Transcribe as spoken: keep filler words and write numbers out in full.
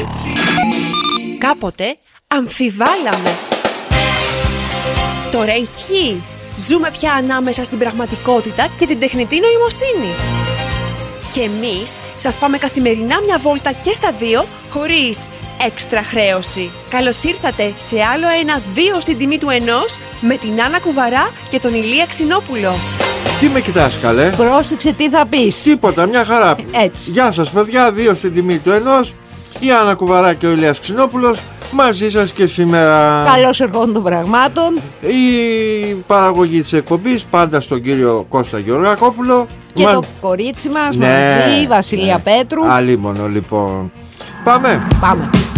Κάποτε αμφιβάλαμε. Τώρα ισχύει. Ζούμε πια ανάμεσα στην πραγματικότητα και την τεχνητή νοημοσύνη. Και εμείς σας πάμε καθημερινά μια βόλτα και στα δύο, χωρίς έξτρα χρέωση. Καλώς ήρθατε σε άλλο ένα δύο στην τιμή του ενός, με την Άννα Κουβαρά και τον Ηλία Ξινόπουλο. Τι με κοιτάς, καλέ? Πρόσεξε τι θα πεις. Τίποτα, μια χαρά. Έτσι. Γεια σας, παιδιά, δύο στην τιμή του ενός. Η Άννα Κουβαρά και ο Ηλίας Ξινόπουλος μαζί σας και σήμερα. Καλώς ερχόντων των πραγμάτων. Η παραγωγή της εκπομπής πάντα στον κύριο Κώστα Γεωργακόπουλο. Και Μα... το κορίτσι μας ναι, μαζί, Βασιλεία ναι. Πέτρου. Αλίμονο, λοιπόν. Πάμε. Πάμε.